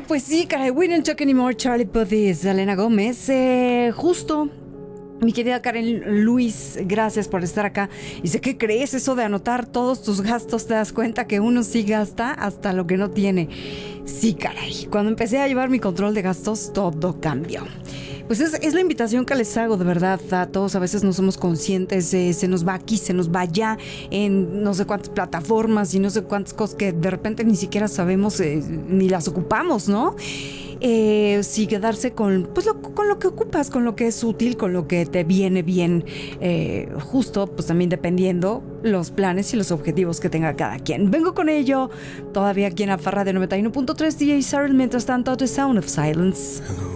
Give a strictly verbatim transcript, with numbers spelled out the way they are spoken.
pues sí, caray. We don't talk anymore, Charlie Puth y Selena Gómez. Eh, justo, mi querida Karen Luis, gracias por estar acá. Dice, ¿qué crees? Eso de anotar todos tus gastos, te das cuenta que uno sí gasta hasta lo que no tiene. Sí, caray. Cuando empecé a llevar mi control de gastos, todo cambió. Pues es, es la invitación que les hago, de verdad, a todos. A veces no somos conscientes, eh, se nos va aquí, se nos va allá, en no sé cuántas plataformas y no sé cuántas cosas que de repente ni siquiera sabemos, eh, ni las ocupamos, ¿no? Eh, sí, quedarse con, pues lo, con lo que ocupas, con lo que es útil, con lo que te viene bien, eh, justo, pues también dependiendo los planes y los objetivos que tenga cada quien. Vengo con ello todavía aquí en la Farra de noventa y uno punto tres D J Sarah, mientras tanto, The Sound of Silence. Hello.